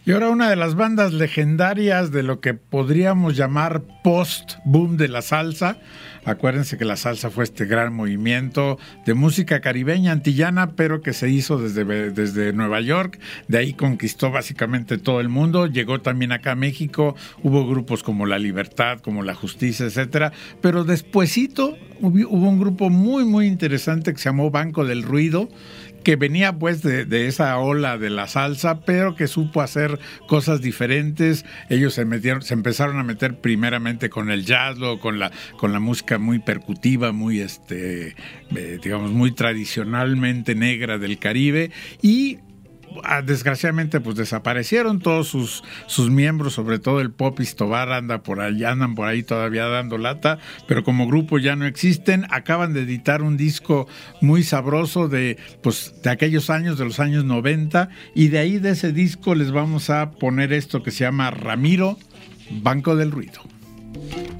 Y ahora una de las bandas legendarias de lo que podríamos llamar post-boom de la salsa. Acuérdense que la salsa fue este gran movimiento de música caribeña, antillana, pero que se hizo desde Nueva York. De ahí conquistó básicamente todo el mundo. Llegó también acá a México. Hubo grupos como La Libertad, como La Justicia, etcétera. Pero despuesito hubo un grupo muy, muy interesante que se llamó Banco del Ruido, que venía pues de esa ola de la salsa, pero que supo hacer cosas diferentes. Ellos se empezaron a meter primeramente con el jazz, luego con la música muy percutiva, muy digamos muy tradicionalmente negra del Caribe, y desgraciadamente pues desaparecieron todos sus miembros, sobre todo el Popis Tobar andan por ahí todavía dando lata, pero como grupo ya no existen. Acaban de editar un disco muy sabroso de aquellos años, de los años 90, y de ahí, de ese disco, les vamos a poner esto que se llama Ramiro, Banco del Ruido.